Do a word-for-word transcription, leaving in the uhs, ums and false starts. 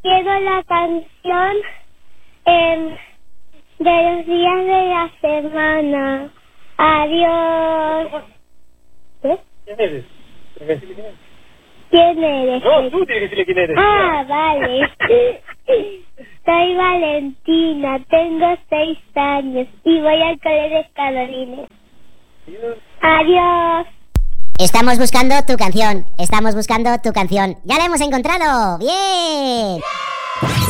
quiero la canción eh, de los días de la semana. Adiós. ¿Qué? ¿Quién eres? ¿Tienes que decirle quién eres? ¿Quién eres? No, tú tienes que decirle quién eres. Ah, vale. Soy Valentina, tengo seis años y voy al colegio de Carolines. Adiós. Adiós. Estamos buscando tu canción, estamos buscando tu canción. ¡Ya la hemos encontrado! ¡Bien!